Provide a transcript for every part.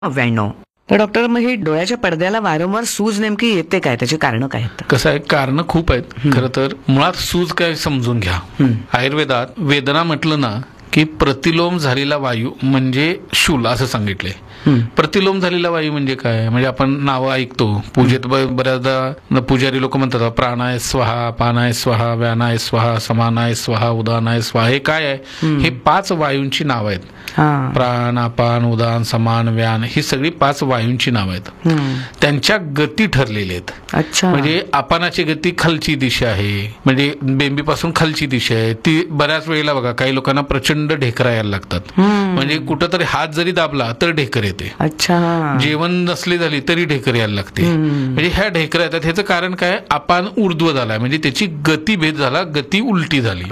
99. तर डॉक्टर, मग ही डोळ्याच्या पडद्याला वारंवार सूज नेमकी येते काय, त्याची कारण काय आहेत? कसं आहे, कारण खूप आहेत खरं तर. मुळात सूज काय समजून घ्या. आयुर्वेदात वेदना म्हटलं ना की प्रतिलोम झालेला वायू म्हणजे शूल असं सांगितलंय. प्रतिलोम झालेला वायू म्हणजे काय, म्हणजे आपण नावं ऐकतो पूजेत बऱ्याचदा पुजारी लोक म्हणतात प्राणाय स्वाहा, पानाय स्वाहा, व्यानाय स्वाहा, समानाय स्वाहा, उदानाय स्वाहा. हे काय आहे? हे 5 वायूंची नाव आहेत. प्राण, अपान, उदान, समान, व्यान ही सगळी 5 वायूंची नाव आहेत. त्यांच्या गती ठरलेल्या आहेत. म्हणजे अपानाची गती खालची दिशा आहे, म्हणजे बेंबीपासून खालची दिशा आहे. ती बऱ्याच वेळेला बघा काही लोकांना प्रचंड ढेकरा यायला लागतात. म्हणजे कुठंतरी हात जरी दाबला तर ढेकर येते. जेवण नसले झाली तरी ढेकर यायला लागते. म्हणजे ह्या ढेकऱ्या येतात. ह्याचं कारण काय? अपान ऊर्ध्व झाला, म्हणजे त्याची गती भेद झाला, गती उलटी झाली.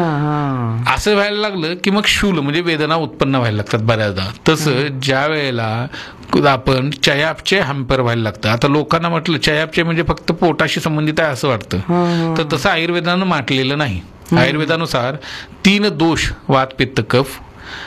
असं व्हायला लागलं की मग शूल म्हणजे वेदना उत्पन्न व्हायला लागतात बऱ्याचदा. तसं ज्या वेळेला आपण चयापचय हॅम्पर व्हायला लागतं. आता लोकांना म्हटलं चयापचय म्हणजे फक्त पोटाशी संबंधित आहे असं वाटतं, तर तसं आयुर्वेदानं म्हटलेलं नाही. आयुर्वेदानुसार 3 दोष वात, पित्त, कफ,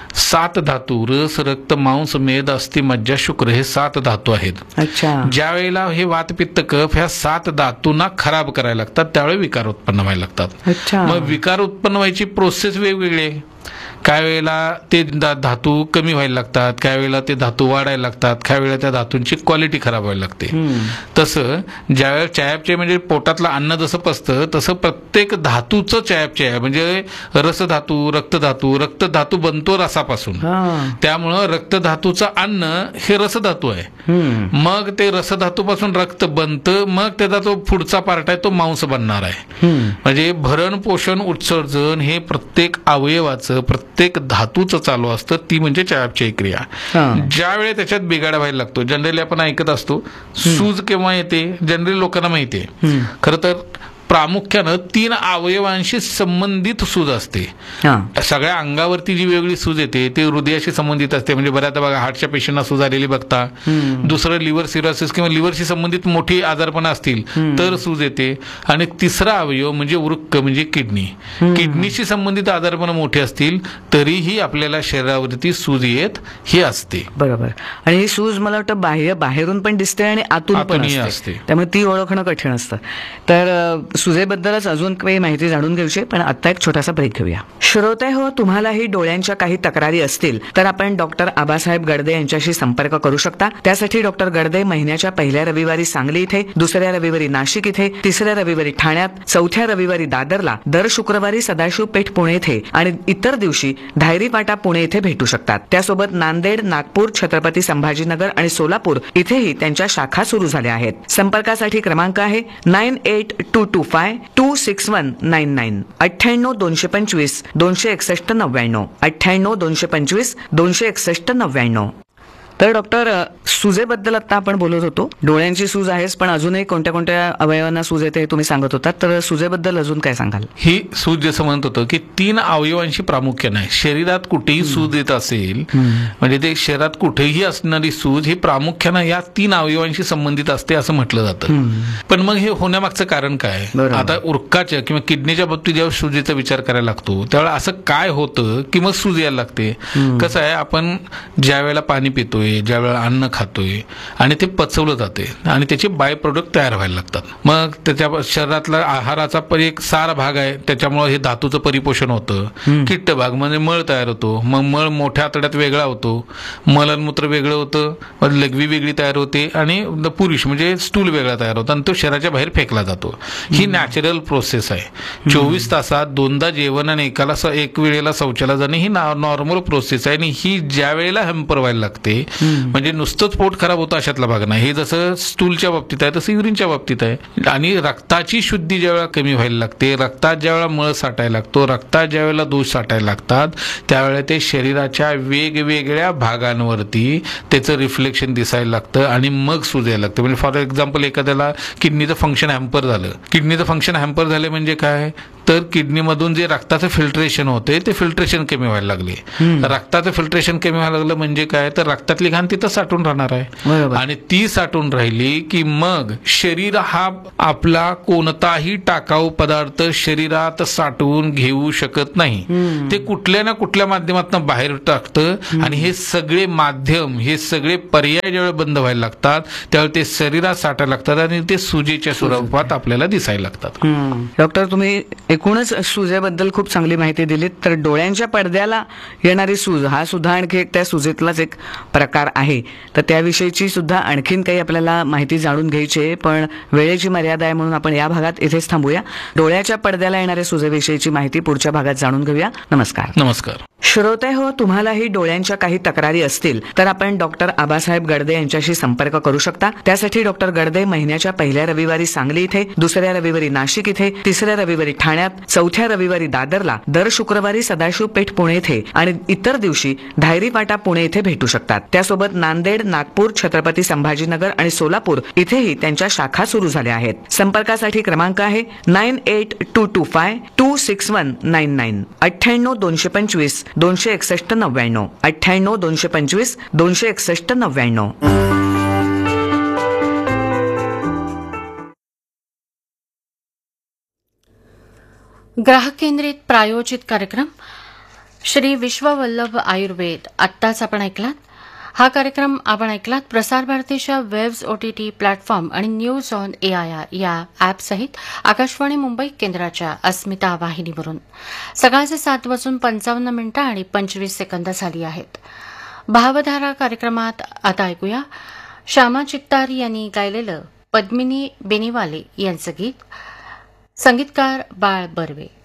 7 धातू रस, रक्त, मांस, मेद, अस्थि, मज्जा, शुक्र हे 7 धातू आहेत. ज्या वेळेला हे वात, पित्त, कफ ह्या 7 धातूंना खराब करायला लागतात त्यावेळी विकार उत्पन्न व्हायला लागतात. मग विकार उत्पन्न व्हायची प्रोसेस वेगवेगळी आहे. काय वेळेला ते धातू कमी व्हायला लागतात, काय वेळेला ते धातू वाढायला लागतात, काय वेळेला त्या धातूंची क्वालिटी खराब व्हायला लागते. तसं ज्यावेळेला चयापचय म्हणजे पोटातलं अन्न जसं पचतं तसं प्रत्येक धातूचं चयापचय आहे. म्हणजे रसधातू, रक्तधातू बनतो रसापासून, त्यामुळं रक्तधातूचं अन्न हे रसधातू आहे. मग ते रसधातूपासून रक्त बनतं, मग त्याचा तो पुढचा पार्ट आहे तो मांस बनणार आहे. म्हणजे भरण, पोषण, उत्सर्जन हे प्रत्येक अवयवाचं, प्रत्येक धातूचं चालू असतं. ती म्हणजे चयापचय क्रिया. ज्या वेळेला त्याच्यात बिघाड व्हायला लागतो, जनरली आपण ऐकत असतो सूज केव्हा येते, जनरली लोकांना माहिती आहे. खरं तर प्रामुख्यानं 3 अवयवांशी संबंधित सूज असते. सगळ्या अंगावरती जी वेगळी सूज येते ती हृदयाशी संबंधित असते. म्हणजे बऱ्याचदा बघा हार्टच्या पेशंटना सूज आलेली बघता. दुसरं लिव्हर सिरोसिस किंवा लिव्हरशी संबंधित मोठी आजारपणं असतील तर सूज येते. आणि तिसरा अवयव म्हणजे वृक्क म्हणजे किडनी, किडनीशी संबंधित आजारपणं मोठी असतील तरीही आपल्याला शरीरावरती सूज येत ही असते. बरोबर. आणि ही सूज मला वाटतं बाहेरून पण दिसते आणि आतून पण असते, त्यामुळे ती ओळखणं कठीण असतं. तर सुजेबद्दलच अजून काही माहिती जाणून घ्यायची, पण आता एक छोटासा ब्रेक घेऊया. श्रोते हो, तुम्हालाही डोळ्यांच्या काही तक्रारी असतील तर आपण डॉक्टर आबासाहेब गडदे यांच्याशी संपर्क करू शकता. त्यासाठी डॉक्टर गडदे महिन्याच्या पहिल्या रविवारी सांगली इथे, दुसऱ्या रविवारी नाशिक इथे, तिसऱ्या रविवारी ठाण्यात, चौथ्या रविवारी दादरला, दर शुक्रवारी सदाशिव पेठ पुणे इथे आणि इतर दिवशी धायरी पाटा पुणे इथे भेटू शकतात. त्यासोबत नांदेड, नागपूर, छत्रपती संभाजीनगर आणि सोलापूर इथेही त्यांच्या शाखा सुरू झाल्या आहेत. संपर्कासाठी क्रमांक आहे 9822526199 98 225 261 99 98 225 261 99. तर डॉक्टर, सुजेबद्दल आता आपण बोलत होतो. डोळ्यांची सूज आहेच, पण अजूनही कोणत्या कोणत्या अवयवांना सूज येते हे तुम्ही सांगत होता. तर सुजेबद्दल अजून काय सांगाल? ही सूज जसं म्हणत होतं की 3 अवयवांशी प्रामुख्याने आहे. शरीरात कुठेही सूज येत असेल म्हणजे ते शरीरात कुठेही असणारी सूज ही प्रामुख्यानं या 3 अवयवांशी संबंधित असते असं म्हटलं जातं. पण मग हे होण्यामागचं कारण काय? आता उर्काच्या किंवा किडनीच्या बाबतीत जेव्हा सूजेचा विचार करायला लागतो त्यावेळेला असं काय होतं की मग सूज यायला लागते. कसं आहे, आपण ज्या वेळेला पाणी पितोय, ज्या वेळेला अन्न खातोय आणि ते पचवलं जाते आणि त्याचे बाय प्रोडक्ट तयार व्हायला लागतात. मग त्याच्या शरीरातला आहाराचा एक सारा भाग आहे, त्याच्यामुळे हे धातूचं परिपोषण होतं. किट्ट भाग म्हणजे मळ तयार होतो. मग मळ मोठ्या आतड्यात वेगळा होतो, मलमूत्र वेगळं होतं, मग लघवी वेगळी तयार होते आणि पुरुष म्हणजे स्टूल वेगळा तयार होतो आणि तो शरीराच्या बाहेर फेकला जातो. ही नॅचरल प्रोसेस आहे. 24 तासात 2दा जेवण आणि एक वेळेला शौचाला जाणे ही नॉर्मल प्रोसेस आहे. आणि ही ज्या वेळेला हॅम्पर व्हायला लागते म्हणजे नुसतंच पोट खराब होतं अशातला भाग नाही. हे जसं स्टूलच्या बाबतीत आहे तसं युरिनच्या बाबतीत आहे. आणि रक्ताची शुद्धी ज्या वेळेला कमी व्हायला लागते, रक्तात ज्या वेळेला मळ साठायला लागतो, रक्तात ज्या वेळेला दोष साठायला लागतात त्यावेळेला ते शरीराच्या वेगवेगळ्या भागांवरती त्याचं रिफ्लेक्शन दिसायला लागतं आणि मग सूज यायला लागतं. म्हणजे फॉर एक्झाम्पल एखाद्याला किडनीचं फंक्शन हॅम्पर झालं. किडनीचं फंक्शन हॅम्पर झालं म्हणजे काय, तर किडनीमधून जे रक्ताचं फिल्ट्रेशन होते ते फिल्ट्रेशन कमी व्हायला लागले. रक्ताचं फिल्ट्रेशन कमी व्हायला लागलं म्हणजे काय, तर रक्तातली घाण तिथं साठून राहणार आहे आणि ती साठून राहिली की मग शरीर हा आपला कोणताही टाकाऊ पदार्थ शरीरात साठवून घेऊ शकत नाही. ते कुठल्या ना कुठल्या माध्यमातून बाहेर टाकतं आणि हे सगळे माध्यम, हे सगळे पर्याय ज्यावेळी बंद व्हायला लागतात त्यावेळी ते शरीरात साठायला लागतात आणि ते सुजेच्या स्वरूपात आपल्याला दिसायला लागतात. डॉक्टर, तुम्ही एकूणच सुजेबद्दल खूप चांगली माहिती दिलीत. तर डोळ्यांच्या पडद्याला येणारी सूज हा सुद्धा आणखी एक त्या सुजेतलाच एक प्रकार आहे. तर त्याविषयीची सुद्धा आणखीन काही आपल्याला माहिती जाणून घ्यायची आहे, पण वेळेची मर्यादा आहे म्हणून आपण या भागात इथेच थांबूया. डोळ्याच्या पडद्याला येणाऱ्या सुजेविषयीची माहिती पुढच्या भागात जाणून घेऊया. नमस्कार. नमस्कार. श्रोते हो, तुम्हालाही डोळ्यांच्या काही तक्रारी असतील तर आपण डॉक्टर आबासाहेब गडदे यांच्याशी संपर्क करू शकता. त्यासाठी डॉक्टर गडदे महिन्याच्या पहिल्या रविवारी सांगली इथे, दुसऱ्या रविवारी नाशिक इथे, तिसऱ्या रविवारी ठाण्यात, चौथ्या रविवारी दादरला, दर शुक्रवारी सदाशिव पेठ पुणे इथे आणि इतर दिवशी धायरी पाटा पुणे इथे भेटू शकतात. त्यासोबत नांदेड, नागपूर, छत्रपती संभाजीनगर आणि सोलापूर इथेही त्यांच्या शाखा सुरू झाल्या आहेत. संपर्कासाठी क्रमांक आहे 9822526199 98 225 261 99 98 225 261 99. ग्राहक केंद्रित प्रायोजित कार्यक्रम श्री विश्ववल्लभ आयुर्वेद आत्ताच आपण ऐकलात. हा कार्यक्रम आपण ऐकलात प्रसार भारतीच्या वेब्स OTT प्लॅटफॉर्म आणि न्यूज ऑन AIR या ॲपसहित आकाशवाणी मुंबई केंद्राच्या अस्मिता वाहिनीवरून. सकाळचे 7:55 आणि 25 सेकंद झाली आहेत. भावधारा कार्यक्रमात आता ऐकूया श्यामा चित्तारी यांनी गायलेलं पद्मिनी बेनीवाले यांचं गीत. संगीतकार बाळ बर्वे.